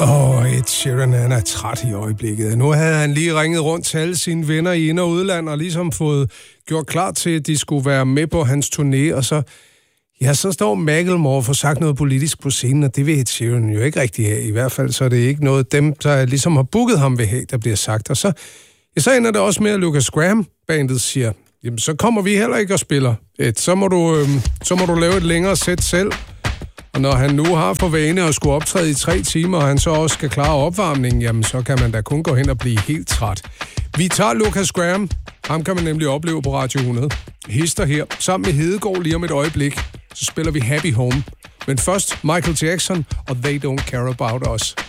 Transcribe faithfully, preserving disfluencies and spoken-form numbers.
Åh, oh, Ed Sheeran, han er træt i øjeblikket. Nu havde han lige ringet rundt til alle sine venner i ind- og udland, og ligesom fået gjort klar til, at de skulle være med på hans turné, og så, ja, så står Macklemore for sagt noget politisk på scenen, og det vil Ed Sheeran jo ikke rigtig have. I hvert fald så er det ikke noget, dem, der ligesom har booket ham, vil have, der bliver sagt. Og så, ja, så ender det også med, at Lucas Graham-bandet siger, jamen, så kommer vi heller ikke og spiller. Ed, så må du, øh, så må du lave et længere sæt selv. Og når han nu har for vane at skulle optræde i tre timer, og han så også skal klare opvarmningen, jamen så kan man da kun gå hen og blive helt træt. Vi tager Lucas Graham. Ham kan man nemlig opleve på Radio hundrede. Hister her, sammen med Hedegaard lige om et øjeblik. Så spiller vi Happy Home. Men først Michael Jackson og They Don't Care About Us.